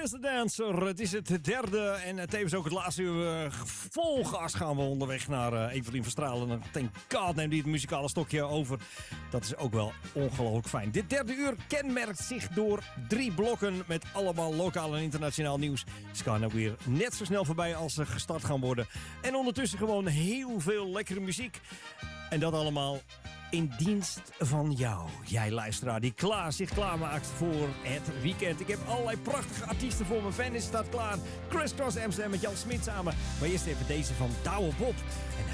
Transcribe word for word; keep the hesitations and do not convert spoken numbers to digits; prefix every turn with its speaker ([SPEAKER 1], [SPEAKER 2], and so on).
[SPEAKER 1] is de Dancer. Het is het derde en tevens ook het laatste uur. Vol gas gaan we onderweg naar uh, Evelien Verstralen. En thank God neemt hij het muzikale stokje over. Dat is ook wel ongelooflijk fijn. Dit derde uur kenmerkt zich door drie blokken met allemaal lokaal en internationaal nieuws. Ze gaan ook weer net zo snel voorbij als ze gestart gaan worden. En ondertussen gewoon heel veel lekkere muziek. En dat allemaal in dienst van jou. Jij luisteraar die klaar, zich klaarmaakt voor het weekend. Ik heb allerlei prachtige artiesten voor mijn fan. Is staat klaar. Crisscross Amsterdam met Jan Smit samen. Maar eerst even deze van Douwe Bob. En